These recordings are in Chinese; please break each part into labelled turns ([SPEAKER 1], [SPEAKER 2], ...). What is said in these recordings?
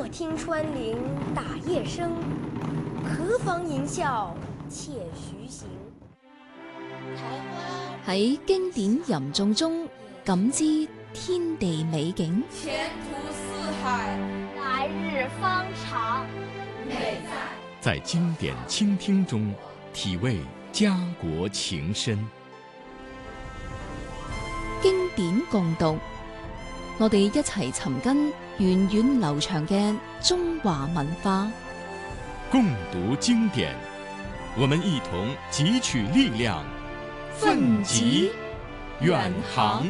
[SPEAKER 1] 听穿林打叶声，何妨吟啸且徐行。
[SPEAKER 2] 喺經典吟誦中感知天地美景，
[SPEAKER 3] 前途似海，
[SPEAKER 4] 来日方长。
[SPEAKER 3] 美
[SPEAKER 5] 在经典倾听中体味家國情深。
[SPEAKER 2] 經典共讀，我哋一齊尋根源遠流長嘅中華文化。
[SPEAKER 5] 共讀經典，我們一同汲取力量，奮楫遠航。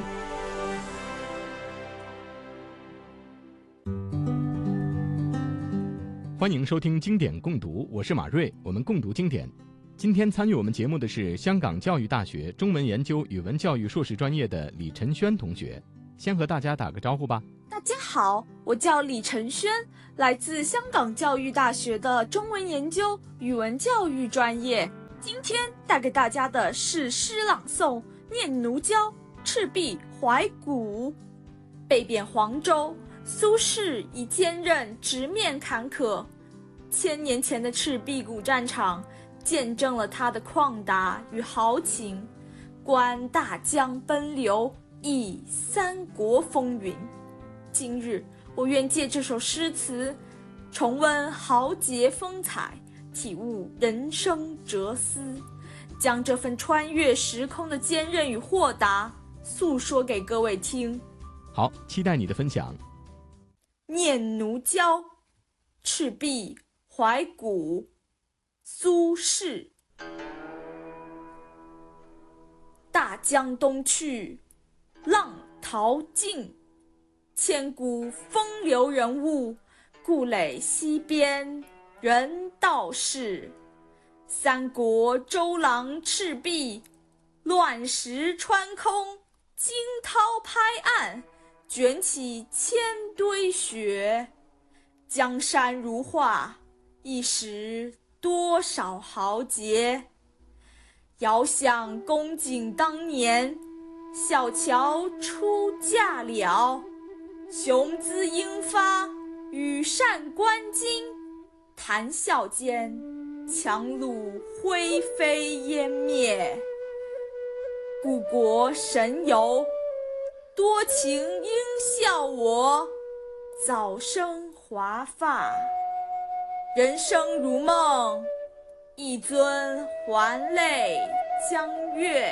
[SPEAKER 5] 歡迎收聽經典共讀，我是馬瑞，我們共讀經典。今天參與我們節目的是香港教育大學中文研究語文教育碩士專業的李晨軒同學，先和大家打個招呼吧。
[SPEAKER 6] 大家好，我叫李晨軒，來自香港教育大學的中文研究語文教育專業。今天帶給大家的是詩朗誦《念奴嬌·赤壁懷古》。被貶黃州，蘇軾以堅韌直面坎坷。千年前的赤壁古戰場見證了他的曠達與豪情，觀大江奔流，憶三國風雲。今日我願借這首詩詞，重溫豪傑風采，體悟人生哲思，將這份穿越時空的堅韌與豁達訴說給各位聽。
[SPEAKER 5] 好，期待你的分享。
[SPEAKER 6] 念奴嬌·赤壁懷古，蘇軾。大江東去，浪淘盡，千古風流人物，故壘西邊人道是。三國周郎赤壁，亂石穿空，驚濤拍岸，捲起千堆雪。江山如畫，一時多少豪傑。遙想公瑾當年，小喬出嫁了，雄姿英發，羽扇纶巾，談笑間，檣櫓灰飛煙滅。故國神遊，多情應笑我，早生華髮。人生如夢，一尊還酹江月。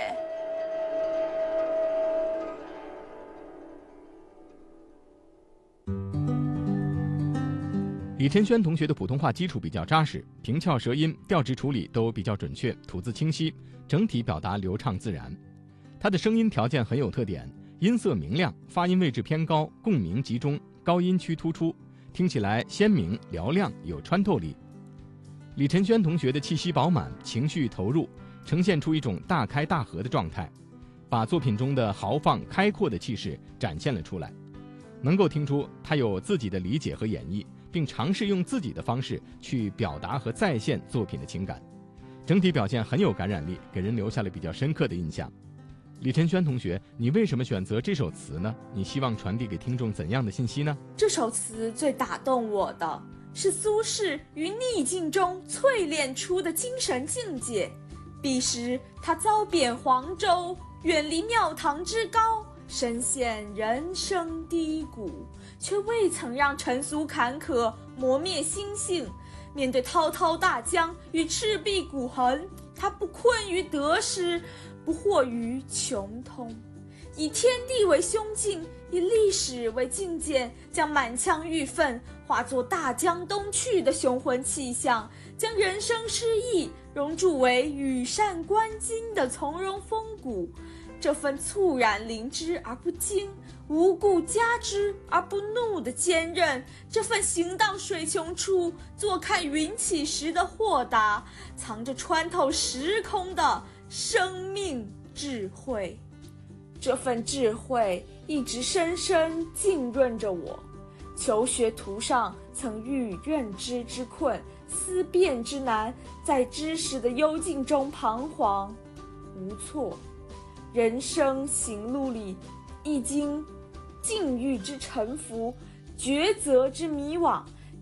[SPEAKER 5] 李晨軒同學的普通話基礎比較扎實，平翹舌音、調值處理都比較準確，吐字清晰，整體表達流暢自然。他的聲音條件很有特點，音色明亮，發音位置偏高，共鳴集中，高音區突出，聽起來鮮明嘹亮，有穿透力。李晨軒同學的氣息飽滿，情緒投入，呈現出一種大開大合的狀態，把作品中的豪放開闊的氣勢展現了出來。能夠聽出他有自己的理解和演繹，並嘗試用自己的方式去表達和再現作品的情感，整體表現很有感染力，給人留下了比較深刻的印象。李晨軒同學，你為什麼選擇這首詞呢？你希望傳遞給聽眾怎樣的信息呢？
[SPEAKER 6] 這首詞最打動我的是蘇軾於逆境中淬煉出的精神境界。彼時他遭貶黃州，遠離廟堂之高，深陷人生低谷，卻未曾讓塵俗坎坷磨滅心性。面對滔滔大江與赤壁骨痕，他不困於得失，不惑於窮通，以天地為胸襟，以歷史為鏡鑑，將滿腔鬱憤化作大江東去的雄渾氣象，將人生失意熔鑄為羽扇纶巾的從容風骨。這份猝然臨之而不驚，無故加之而不怒的堅韌，這份行到水窮處，坐看雲起時的豁達，藏着穿透時空的生命智慧。這份智慧一直深深浸潤着我。求學途上曾遇認知之困，思辨之難，在知識的幽靜中彷徨無措。人生行路裡，易經境遇之沉浮，抉擇之迷惘，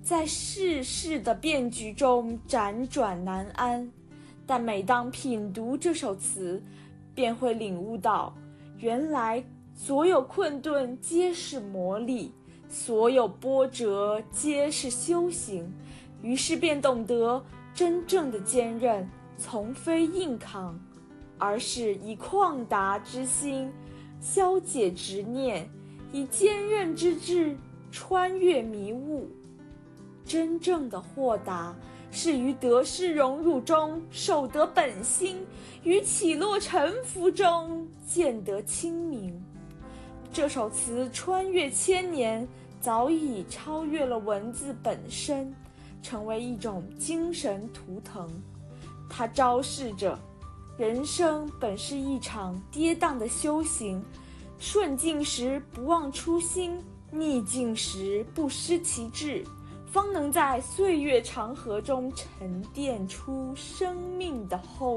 [SPEAKER 6] 在世事的变局中辗转难安。但每当品读这首词，便会领悟到，原来所有困顿皆是磨砺，所有波折皆是修行。于是便懂得，真正的坚韧从非硬扛，而是以旷达之心消解执念，以坚韧之志穿越迷雾。真正的豁达是于得失荣辱中守得本心，于起落沉浮中见得清明。这首词穿越千年，早已超越了文字本身，成为一种精神图腾。它昭示着人生本是一场跌宕的修行，顺境时不忘初心，逆境时不失其志，方能在岁月长河中沉淀出生命的厚